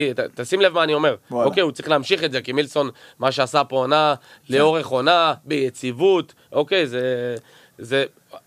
תשים לב מה אני אומר. אוקיי, הוא צריך להמשיך את זה, כי מילסון, מה שעשה פה עונה, לאורך עונה, ביציבות, אוקיי, זה...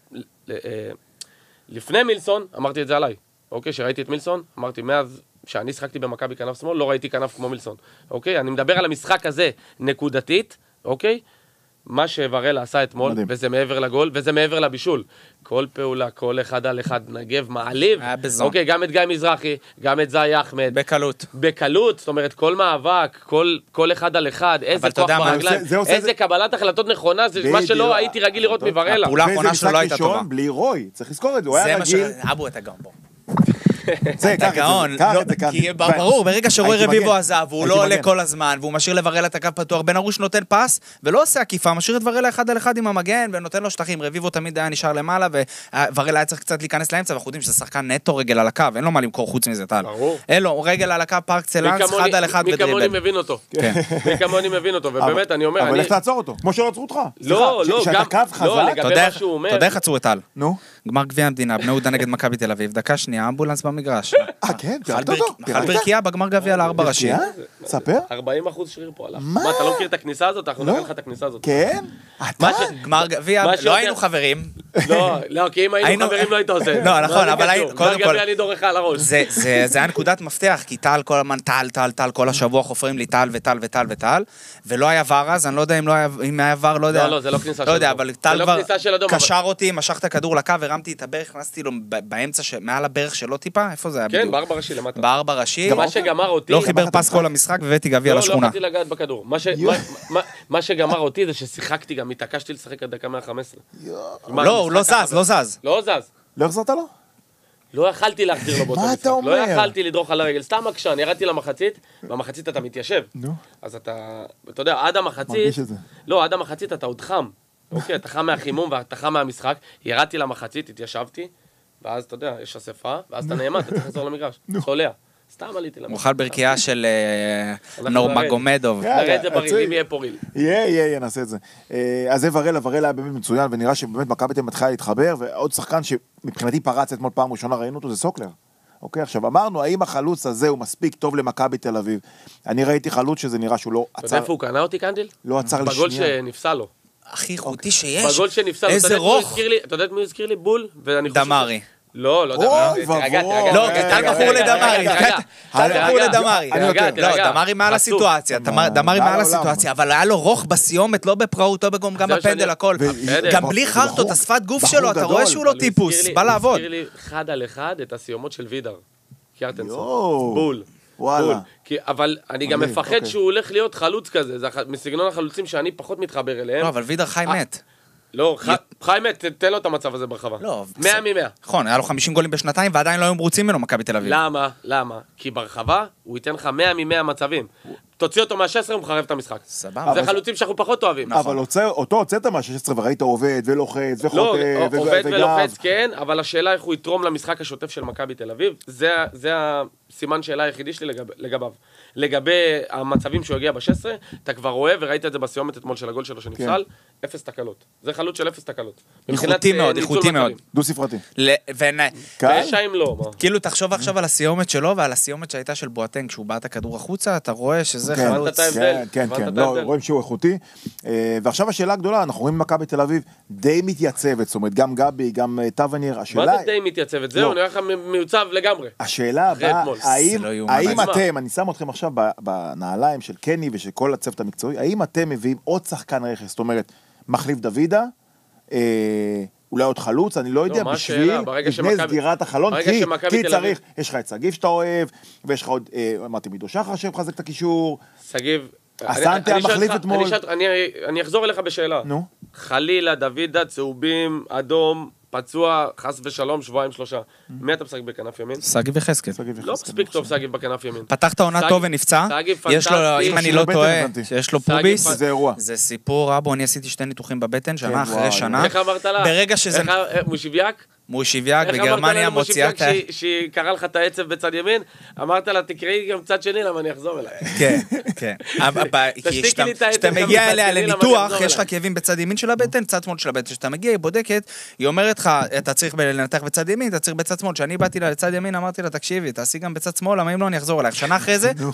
לפני מילסון, אמרתי את זה עליי. אוקיי, שראיתי את מילסון, אמרתי, מאז שאני שחקתי במכבי כנף שמאל, לא ראיתי כנף כמו מילסון. אוקיי, אני מדבר על המשחק הזה נקודתית, אוקיי? מה שוורלה עשה אתמול, וזה מעבר לגול, וזה מעבר לבישול. כל פעולה, כל אחד על אחד נגב, מעליב. אוקיי, גם את גיא מזרחי, גם את זאי אחמד. בקלות. בקלות, זאת אומרת, כל מאבק, כל אחד על אחד, איזה כוח ברגליים, איזה קבלת החלטות נכונה, זה מה שלא הייתי רגיל לראות מוורלה. הפעולה האחרונה שלו לא הייתה טובה. בלי רוי, צריך לזכור את זה, הוא היה רגיל. אבו אתה גם בו. אתה גאון, כי ברור, ברגע שרוי רביבו עזב, הוא לא עולה כל הזמן, והוא משאיר לוורלה את הקו פתוח, בן ארוש נותן פס, ולא עושה עקיפה, משאיר את וורלה אחד על אחד עם המגן, ונותן לו שטחים, רביבו תמיד היה נשאר למעלה, ווורלה היה צריך קצת להיכנס לאמצע, ואנחנו יודעים שזה שחקן נטו רגל על הקו, אין לו מה למכור חוץ מזה, טל. אין לו, רגל על הקו, פארק צלנס, אחד על אחד ודריבל. מי כמוני מבין אותו, ובאמת אני אומר, אבל איך תעצור אותו? כמו שלא עצרו אותך. לא, תודה איך עצרו את טל. גמר גביע המדינה, בני יהודה נגד מכבי תל אביב, דקה שנייה, אמבולנס במגרש. כן, חל ברקיעה בגמר גביע ל4 ראשי. ספר. 40% שריר פה עליו. מה, אתה לא מכיר את הכניסה הזאת? אנחנו נראה לך את הכניסה הזאת. כן? גמר גביע, לא היינו חברים. לא, כי אם היינו חברים לא היית עושה. לא, נכון, אבל קודם כל, אני דורך על הראש. זה היה נקודת מפתח, כי טל כל הזמן, טל, כל השבוע חופרים לי טל וטל, ולא היה ור אז, אני לא יודע אם היה ור, לא יודע. לא, זה לא כניסה של אדום. לא יודע, אבל טל כבר קשר אותי, משך את הכדור לקו, הרמתי את הברך, הכנסתי לו באמצע, מעל הברך שלו טיפה, איפה זה היה בדיוק? כן, בארבע ראשי למטה. בארבע ראשי. מה שגמר אותי... לא חיבר פס כל המשחק והבאתי גביע לשכונה. לא יכולתי לגעת בכדור. מה שגמר אותי זה ששיחקתי גם, התעקשתי לשחק עד דקה 115. לא, הוא לא זז. לא זז. לא החזרת לו? לא יכלתי להחזיר לו באותו מה משחק. אתה אומר? לא יכלתי לדרוך על הרגל. סתם מקשן, ירדתי למחצית, במחצית אתה מתיישב. אז אתה יודע, עד המחצית... מרגיש את זה. לא, עד המחצית אתה עוד חם. אוקיי, אתה חם מהחימום ואתה חם מהמשחק. ירדתי למחצית, התיישבתי, ואז אתה יודע, יש אספה, ואז אתה נעמד, אתה צריך לחזור למגרש. צולע. סתם עליתי למגרש. מוכל ברקיעה של נורמגומדוב. נראה את זה בריל, אם יהיה פה ריל. יהיה, נעשה את זה. אז זה וורלה היה באמת מצוין, ונראה שבאמת מכבי תל אביב מתחילה להתחבר, ועוד שחקן שמבחינתי פרץ אתמול פעם ראשונה, ראינו אותו, זה סוקלר. אוקיי, עכשיו אמרנו, האם החלוץ הזה הוא מספיק טוב למכבי תל אביב? אני ראיתי חלוץ שזה נראה שהוא לא עצר... אתה יודע איפה הוא קנה אותי, קנדיל? לא עצר לשנייה. בגול שנפסל לו. הכי איכותי שיש. בגול שנפסל לו. איזה רוך. אתה יודע מי הזכיר לי? בול. דמרי. לא דמרי. לא, טל מכור לדמרי. טל מכור לדמרי. לא, דמרי מעל הסיטואציה. דמרי מעל הסיטואציה, אבל היה לו רוך בסיומת, לא בפראות, לא בגום, גם בפנדל, הכל. גם בלי חרטות, השפת גוף שלו, אתה רואה שהוא לא טיפוס, בא לעבוד. הוא הזכיר לי אחד על אחד את הסיומות של וידר. קיארטנסון. בול. וואלה. אבל אני גם מפחד שהוא הולך להיות חלוץ כזה, זה מסגנון החלוצים שאני פחות מתחבר אליהם. לא, אבל וידר חי מת. לא, חי מת, תן לו את המצב הזה ברחבה. לא. 100 מ-100. נכון, היה לו 50 גולים בשנתיים, ועדיין לא היו מרוצים ממנו מכבי תל אביב. למה? כי ברחבה הוא ייתן לך 100 מ-100 מצבים. תוציא אותו מה-16, הוא מחרב את המשחק. סבבה. זה חלוצים שאנחנו פחות אוהבים. אבל אותו הוצאת מה-16 וראית עובד ולוחץ וחוטא לא, עובד ולוחץ, כן, אבל השאלה איך הוא יתרום למשחק השוטף של מכבי תל אביב, זה הסימן שאלה היחידי שלי לגביו. לגבי המצבים שהוא הגיע ב-16, אתה כבר רואה, וראית את זה בסיומת אתמול של הגול שלו שנפסל, 0 תקלות. זה חלוץ של 0 תקלות. איכותי מאוד. דו ספרתי. ושיים לא, מה? כאילו תחשוב עכשיו על הסיומת שלו, ועל הסיומת שהייתה של בואטנג, כשהוא בא את הכדור החוצה, אתה רואה שזה חלוץ. כן, לא, רואים שהוא איכותי. ועכשיו השאלה הגדולה, אנחנו רואים מכבי תל אביב די מתייצבת, זאת אומרת, גם גבי, גם טווניר, השאלה... מה זה די מתייצבת? זהו, נראה לך מיוצב לגמרי. השאלה הבאה, האם אתם, אני שם אתכם עכשיו בנעליים של קני ושל כל הצוות המקצועי, האם אתם מביאים עוד שחקן רכס, זאת אומרת, מחליף דוידה, אולי עוד חלוץ, אני לא יודע, בשביל לפני סגירת החלון, כי צריך, יש לך את סגיב שאתה אוהב, ויש לך עוד, אמרתי, מידו שחר שמחזק את הקישור. סגיב, אסנטה המחליף אתמול. אני אחזור אליך בשאלה. נו. חלילה, דוידה, צהובים, אדום, פצוע, חס ושלום, 2-3. מי אתה משחק בכנף ימין? סגיב וחסקל. לא מספיק טוב סגיב בכנף ימין. פתחת עונה טוב ונפצע. יש לו, אם אני לא טועה, שיש לו פוביס. זה אירוע. זה סיפור, רבו, אני עשיתי 2 ניתוחים בבטן, שנה אחרי שנה. איך אמרת לה? ברגע שזה... מושיביאק? מושיביאק בגרמניה מוציאה את... שהיא קרא לך את העצב בצד ימין, אמרת לה, תקראי גם צד שני, למה אני אחזור אליי. כן, כן. כשאתה מגיע אליה לניתוח, יש לך כאבים בצד ימין של הבטן, צד שמאל של הבטן. כשאתה מגיע, היא בודקת, היא אומרת לך, אתה צריך לנתח בצד ימין, אתה צריך בצד שמאל. כשאני באתי לה לצד ימין, אמרתי לה, תקשיבי, תעשי גם בצד שמאל, למה אם לא אני אחזור אלייך. שנה אחרי זה,